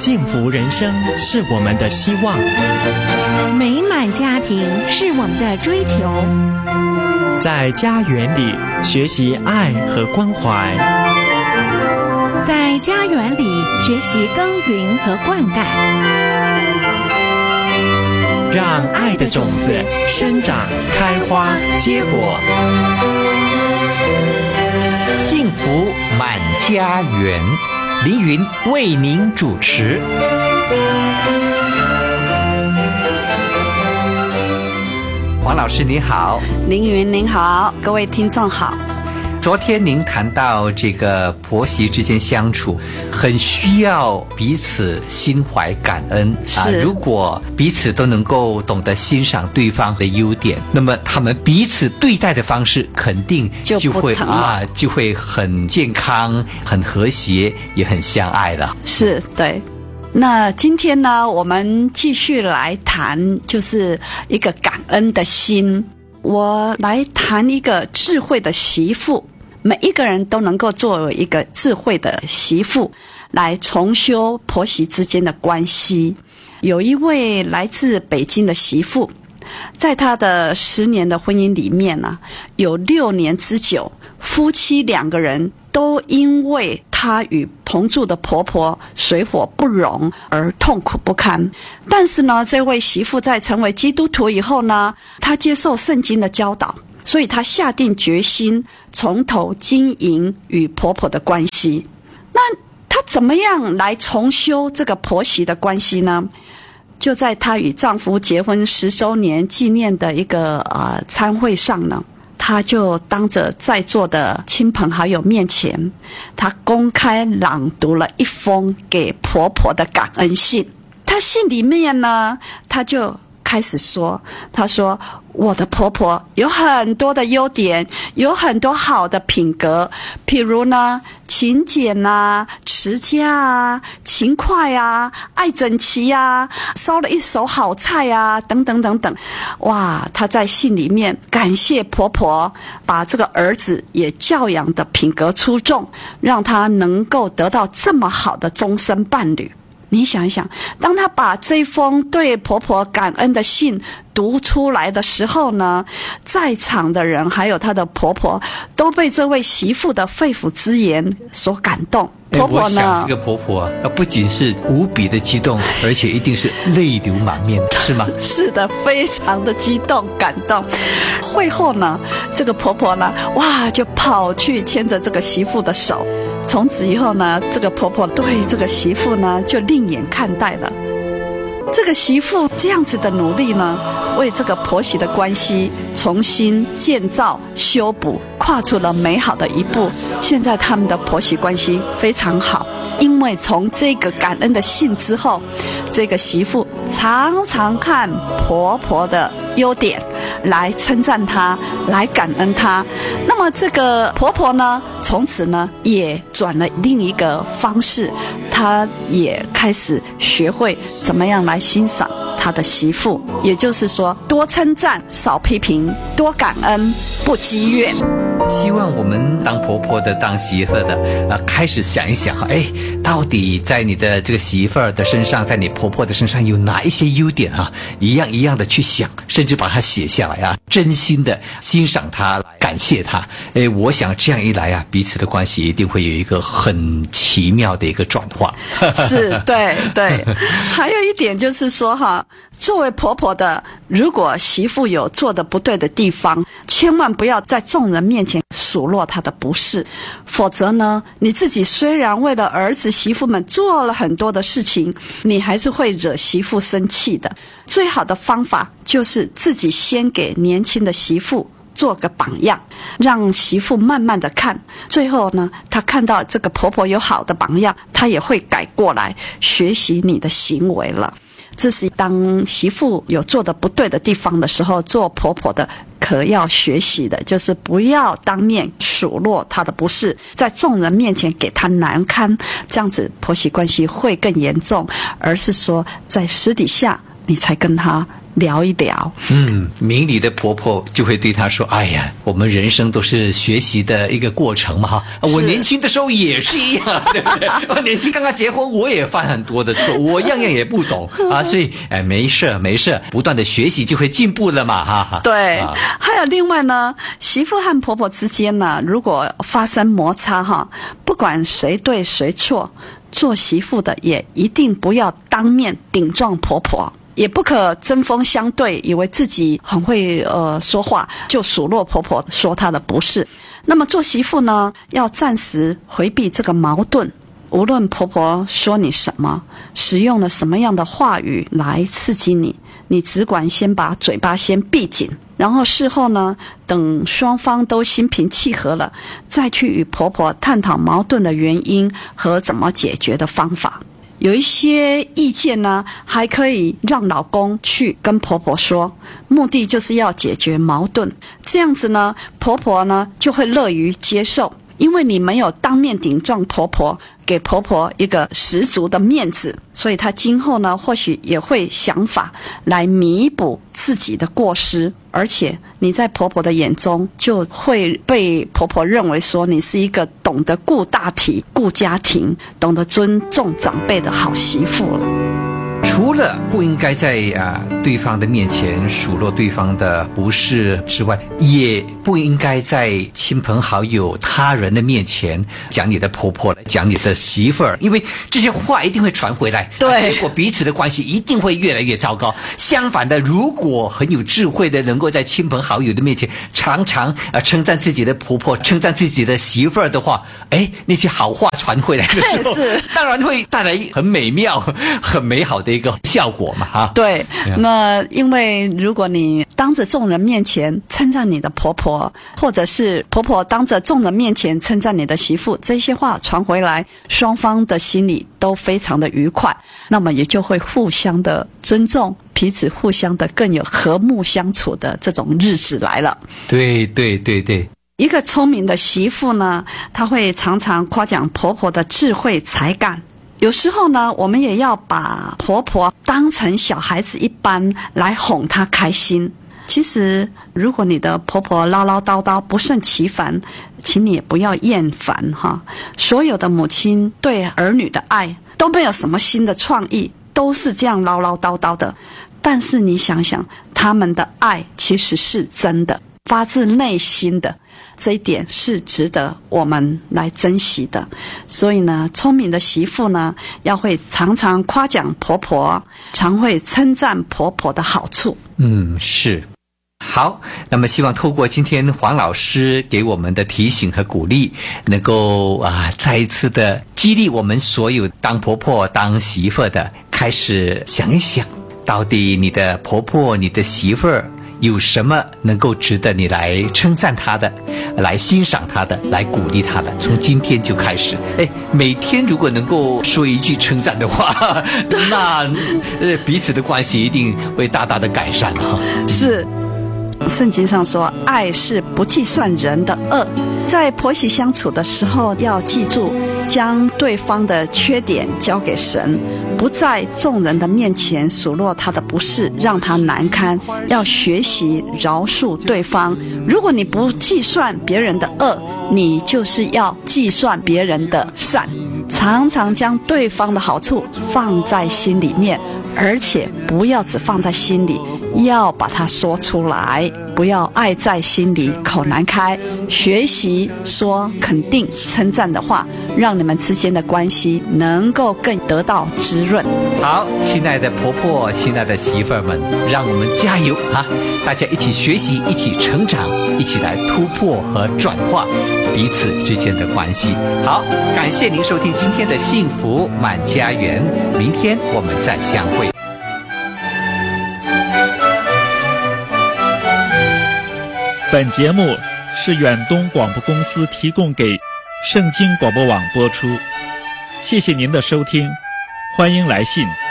幸福人生是我们的希望， 美满家庭是我们的追求， 在家园里学习爱和关怀， 在家园里学习耕耘和灌溉， 让爱的种子生长、开花、结果， 幸福满家园。凌云为您主持。黄老师您好。 凌云您好，各位听众好。 昨天您谈到这个婆媳之间相处很需要彼此心怀感恩如果彼此都能够懂得欣赏对方的优点，那么他们彼此对待的方式肯定就会很健康、很和谐，也很相爱了。 是，对。那今天呢，我们继续来谈，就是一个感恩的心。我来谈一个智慧的媳妇。每一个人都能够作为一个智慧的媳妇，来重修婆媳之间的关系。有一位来自北京的媳妇，在她的10年的婚姻里面呢，有6年之久，夫妻2个人都因为她与同住的婆婆水火不容而痛苦不堪。但是呢，这位媳妇在成为基督徒以后呢，她接受圣经的教导，所以她下定决心从头经营与婆婆的关系。那她怎么样来重修这个婆媳的关系呢？就在她与丈夫结婚10周年纪念的一个餐会上呢，她就当着在座的亲朋好友面前，她公开朗读了一封给婆婆的感恩信。她信里面呢，她就开始说，她说我的婆婆有很多的优点，有很多好的品格，譬如呢勤俭啊、持家啊、勤快啊、爱整齐啊、烧了一手好菜啊，等等等等。哇，她在信里面感谢婆婆把这个儿子也教养的品格出众，让他能够得到这么好的终身伴侣。你想一想，当她把这封对婆婆感恩的信读出来的时候呢，在场的人还有她的婆婆都被这位媳妇的肺腑之言所感动。婆婆呢， 我想这个婆婆不仅是无比的激动，而且一定是泪流满面，是吗？ 是的，非常的激动感动。会后呢，这个婆婆呢，哇，就跑去牵着这个媳妇的手。从此以后呢，这个婆婆对这个媳妇呢就另眼看待了。这个媳妇这样子的努力呢，为这个婆媳的关系重新建造修补跨出了美好的一步。现在他们的婆媳关系非常好，因为从这个感恩的信之后，这个媳妇常常看婆婆的优点来称赞她，来感恩她。那么这个婆婆呢，从此呢也转了另一个方式，她也开始学会怎么样来欣赏她的媳妇，也就是说，多称赞少批评，多感恩不积怨。 希望我们当婆婆的、当媳妇的开始想一想，到底在你的这个媳妇儿的身上，在你婆婆的身上有哪一些优点一样一样的去想，甚至把它写下来真心的欣赏她，感谢她。我想这样一来彼此的关系一定会有一个很奇妙的一个转化。 是，对对。还有一点就是说作为婆婆的，如果媳妇有做的不对的地方，千万不要在众人面前数落她的不是，否则呢，你自己虽然为了儿子媳妇们做了很多的事情，你还是会惹媳妇生气的。最好的方法就是自己先给年轻的媳妇做个榜样，让媳妇慢慢的看，最后呢，她看到这个婆婆有好的榜样，她也会改过来学习你的行为了。这是当媳妇有做的不对的地方的时候，做婆婆的可要学习的，就是不要当面数落她的不是，在众人面前给她难堪，这样子婆媳关系会更严重，而是说在私底下你才跟她聊一聊。 明理的婆婆就会对她说：“哎呀，我们人生都是学习的一个过程嘛，哈，我年轻的时候也是一样，对不对？我年轻刚刚结婚，我也犯很多的错，我样样也不懂啊，所以没事，不断的学习就会进步了嘛，哈哈。” 对，还有另外呢，媳妇和婆婆之间呢，如果发生摩擦哈，不管谁对谁错，做媳妇的也一定不要当面顶撞婆婆。也不可针锋相对，以为自己很会说话，就数落婆婆说她的不是。那么做媳妇呢，要暂时回避这个矛盾。无论婆婆说你什么，使用了什么样的话语来刺激你，你只管先把嘴巴先闭紧，然后事后呢，等双方都心平气和了，再去与婆婆探讨矛盾的原因和怎么解决的方法。有一些意见呢，还可以让老公去跟婆婆说，目的就是要解决矛盾。这样子呢，婆婆呢就会乐于接受，因为你没有当面顶撞婆婆，给婆婆一个十足的面子，所以她今后呢，或许也会想法来弥补自己的过失，而且你在婆婆的眼中就会被婆婆认为说你是一个懂得顾大体、顾家庭、懂得尊重长辈的好媳妇了。 除了不应该在对方的面前数落对方的不是之外，也不应该在亲朋好友他人的面前讲你的婆婆，讲你的媳妇儿，因为这些话一定会传回来， 对， 结果彼此的关系一定会越来越糟糕。相反的，如果很有智慧的能够在亲朋好友的面前常常称赞自己的婆婆，称赞自己的媳妇儿的话，那些好话传回来的时候，当然会带来很美妙很美好的一个效果嘛，哈。 对，那因为如果你当着众人面前称赞你的婆婆，或者是婆婆当着众人面前称赞你的媳妇，这些话传回来，双方的心里都非常的愉快，那么也就会互相的尊重，彼此互相的更有和睦相处的这种日子来了。 对。 一个聪明的媳妇呢，她会常常夸奖婆婆的智慧才干。有时候呢，我们也要把婆婆当成小孩子一般来哄她开心。其实如果你的婆婆唠唠叨叨不胜其烦，请你也不要厌烦哈。所有的母亲对儿女的爱都没有什么新的创意，都是这样唠唠叨叨的，但是你想想，他们的爱其实是真的，发自内心的，这一点是值得我们来珍惜的。所以呢，聪明的媳妇呢，要会常常夸奖婆婆，常会称赞婆婆的好处。 是。好，那么希望透过今天黄老师给我们的提醒和鼓励，能够再一次的激励我们所有当婆婆当媳妇的，开始想一想，到底你的婆婆你的媳妇儿有什么能够值得你来称赞她的，来欣赏她的，来鼓励她的。从今天就开始，每天如果能够说一句称赞的话，那彼此的关系一定会大大的改善了。 是，圣经上说，爱是不计算人的恶。在婆媳相处的时候，要记住将对方的缺点交给神，不在众人的面前数落他的不是，让他难堪。要学习饶恕对方。如果你不计算别人的恶，你就是要计算别人的善。常常将对方的好处放在心里面，而且不要只放在心里，要把它说出来，不要爱在心里口难开。学习说肯定称赞的话，让你们之间的关系能够更得到滋润。 好，亲爱的婆婆，亲爱的媳妇儿们，让我们加油啊！大家一起学习，一起成长，一起来突破和转化彼此之间的关系。好，感谢您收听今天的幸福满家园，明天我们再相会。 本节目是远东广播公司提供给圣经广播网播出，谢谢您的收听，欢迎来信。